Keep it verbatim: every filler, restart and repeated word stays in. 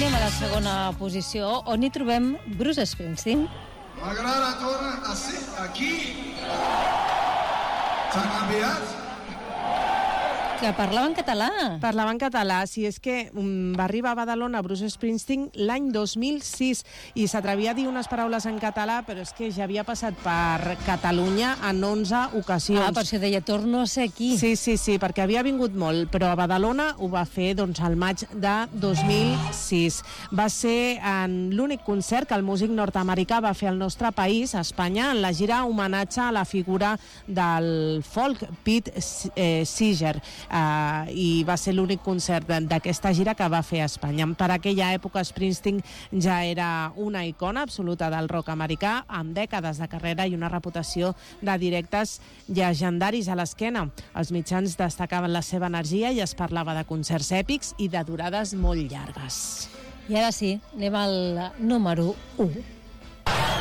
Anem a la segona posició, on hi trobem Bruce Springsteen. M'agrada tornar a ser aquí tan aviat. Que parlava en català. Parlava en català, sí, és que um, va arribar a Badalona Bruce Springsteen l'any dos mil sis i s'atrevia a dir unes paraules en català, però és que ja havia passat per Catalunya en onze ocasions. Ah, per això deia, torno a ser aquí. Sí, sí, sí, perquè havia vingut molt, però a Badalona ho va fer doncs, al maig de dos mil sis. Va ser en l'únic concert que el músic nord-americà va fer al nostre país, a Espanya, en la gira homenatge a la figura del folk, Pete eh, Seeger. Uh, i va ser l'únic concert d'aquesta gira que va fer a Espanya. Per aquella època Springsteen ja era una icona absoluta del rock americà, amb dècades de carrera i una reputació de directes llegendaris a l'esquena. Els mitjans destacaven la seva energia i es parlava de concerts èpics i de durades molt llargues. I ara sí, anem al número u.